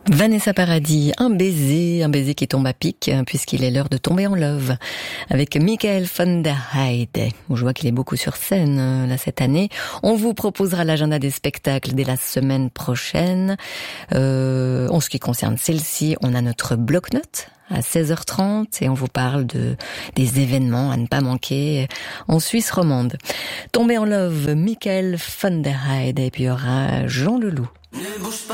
Vanessa Paradis, un baiser qui tombe à pic, puisqu'il est l'heure de tomber en love, avec Michael van der Heijden. Je vois qu'il est beaucoup sur scène là cette année. On vous proposera l'agenda des spectacles dès la semaine prochaine. En ce qui concerne celle-ci, on a notre bloc-notes à 16h30 et on vous parle des événements à ne pas manquer en Suisse romande. Tomber en love, Michael van der Heijden, et puis il y aura Jean Leloup. Ne bouge pas.